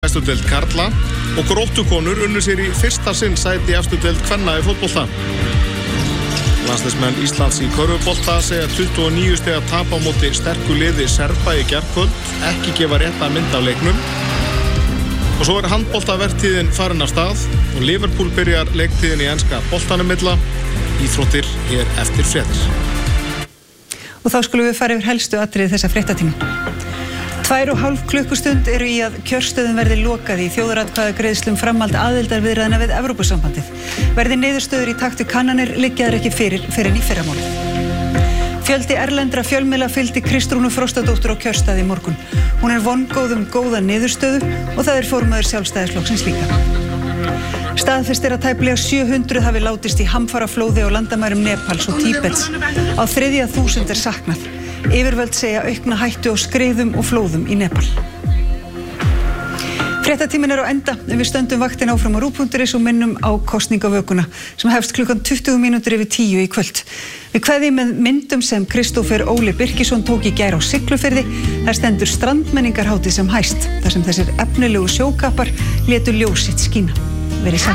efstu deild karla og Gróttukonur unnu sér í fyrsta sinn sæti efstu deild kvenna í fótbolta. Landsliðsmenn Íslands í körfubolta segja 29 stiga tap á móti sterku liði Serba í gærkvöld ekki gefa rétta mynd af leiknum. Og svo handboltavertíðin farin af stað og Liverpool byrjar leiktíðin í enska boltanum milla. Íþróttir hér eftir fréttir. Og þá skulum við fara yfir helstu atriði þessa fréttatíma. 2,5 klukkustund eru í að kjörstöðum verði lokað í þjóðaratkvæðagreiðslum framhald aðildarviðræðna við Evrópusambandið. Verði niðurstöður í takt við kannanir liggja þær ekki fyrir en í fyrramálið. Fjöldi erlendra fjölmiðla fylgdi Kristrúnu Frostadóttur á kjörstað í morgun. Hún er vongóð góða niðurstöðu og það er formaður Sjálfstæðisflokksins líka. Staðfest er að tæplega 700 hafi látist í hamfaraflóði á landamærum Nepals og Tíbets. Á 3.000 er saknað. Yfirvöld segja aukna hættu á skriðum og flóðum í Nepal. Fréttatíminn er á enda en við stöndum vaktin áfram á RÚV.is og minnum á kosningavökuna sem hefst klukkan 20 mínútur yfir 10 í kvöld. Við kveðjum með myndum sem Kristófer Óli Birkisson tók í gær á Siglufirði. Þar stendur strandmenningarhátíð sem hæst, þar sem þessir efnilegu sjókappar létu ljós sitt skína. Verið sæl.